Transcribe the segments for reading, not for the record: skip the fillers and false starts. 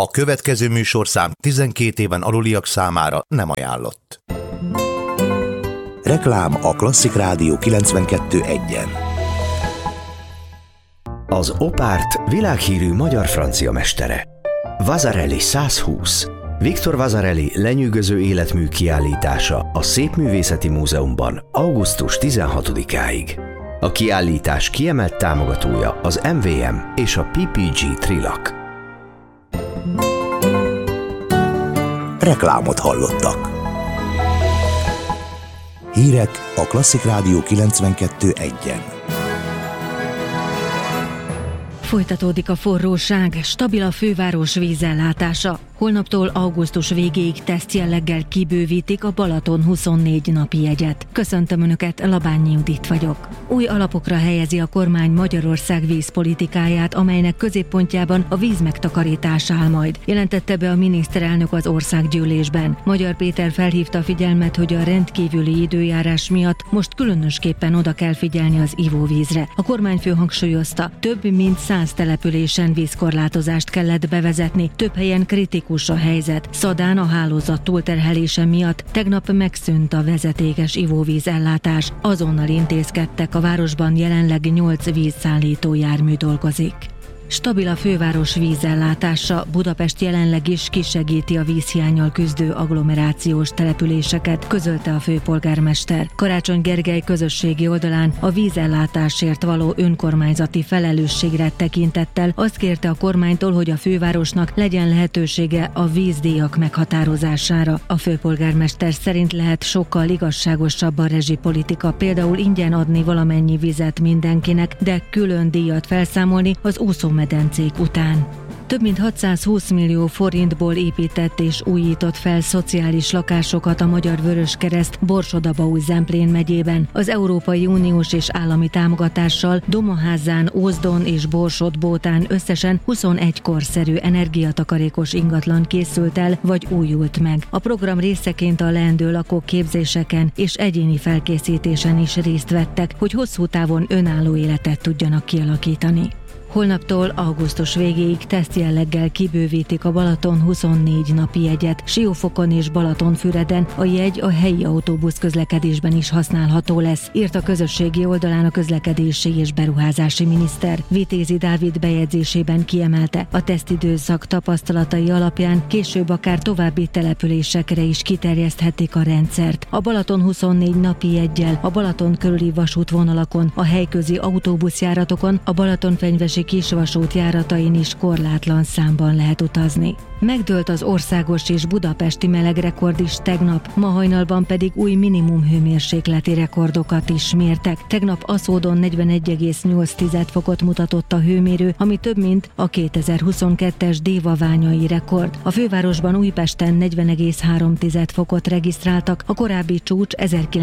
A következő műsorszám 12 éven aluliak számára nem ajánlott. Reklám a Klasszik Rádió 92.1-en. Az Opárt világhírű magyar-francia mestere. Vasarely 120. Viktor Vasarely lenyűgöző életmű kiállítása a Szépművészeti Múzeumban augusztus 16-áig. A kiállítás kiemelt támogatója az MVM és a PPG Trilak. Reklámot hallottak. Hírek a Klasszik Rádió 92.1-en. Folytatódik a forróság, stabil a főváros vízellátása. Holnaptól augusztus végéig tesztjelleggel kibővítik a Balaton 24 napi jegyet. Köszöntöm Önöket, Labányi Judit vagyok. Új alapokra helyezi a kormány Magyarország vízpolitikáját, amelynek középpontjában a víz megtakarítása áll majd, jelentette be a miniszterelnök az országgyűlésben. Magyar Péter felhívta a figyelmet, hogy a rendkívüli időjárás miatt most különösképpen oda kell figyelni az ivóvízre. A kormányfő hangsúlyozta, több mint 100 településen vízkorlátozást kellett bevezetni, több helyen kritikus a helyzet. Szadán a hálózat túlterhelése miatt tegnap megszűnt a vezetékes ivóvíz ellátás. Azonnal intézkedtek, a városban jelenleg 8 vízszállító jármű dolgozik. Stabil a főváros vízellátása, Budapest jelenleg is kisegíti a vízhiánnyal küzdő agglomerációs településeket, közölte a főpolgármester. Karácsony Gergely közösségi oldalán a vízellátásért való önkormányzati felelősségre tekintettel azt kérte a kormánytól, hogy a fővárosnak legyen lehetősége a vízdíjak meghatározására. A főpolgármester szerint lehet sokkal igazságosabb a rezsipolitika, például ingyen adni valamennyi vizet mindenkinek, de külön díjat felszámolni az úszómedencék után. Több mint 620 millió forintból épített és újított fel szociális lakásokat a Magyar Vöröskereszt Borsod-Abaúj-Zemplén megyében. Az Európai Uniós és állami támogatással Domaházán, Ózdon és Borsod-Bótán összesen 21 korszerű energiatakarékos ingatlan készült el vagy újult meg. A program részeként a leendő lakók képzéseken és egyéni felkészítésen is részt vettek, hogy hosszú távon önálló életet tudjanak kialakítani. Holnaptól augusztus végéig tesztjelleggel kibővítik a Balaton 24 napi jegyet. Siófokon és Balatonfüreden a jegy a helyi autóbusz közlekedésben is használható lesz, írt a közösségi oldalán a közlekedési és beruházási miniszter. Vitézi Dávid bejegyzésében kiemelte, a tesztidőszak tapasztalatai alapján később akár további településekre is kiterjeszthetik a rendszert. A Balaton 24 napi jeggyel a Balaton körüli vasútvonalakon, a helyközi autóbuszjáratokon, a Balatonfenyvesi kisvasút járatain is korlátlan számban lehet utazni. Megdőlt az országos és budapesti melegrekord is tegnap, ma hajnalban pedig új minimum hőmérsékleti rekordokat is mértek. Tegnap Aszódon 41,8 fokot mutatott a hőmérő, ami több mint a 2022-es dévaványai rekord. A fővárosban Újpesten 40,3 fokot regisztráltak, a korábbi csúcs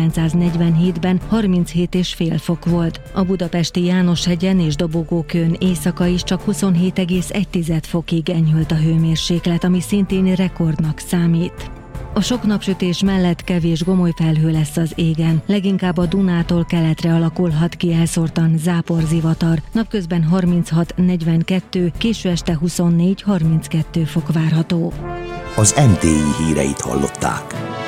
1947-ben 37,5 fok volt. A budapesti Jánoshegyen és Dobogókőn éjszaka is csak 27,1 fokig enyhült a hőmérséklet, ami szintén rekordnak számít. A sok napsütés mellett kevés gomolyfelhő lesz az égen, leginkább a Dunától keletre alakulhat ki elszórtan záporzivatar, napközben 36-42, késő este 24-32 fok várható. Az MTI híreit hallották.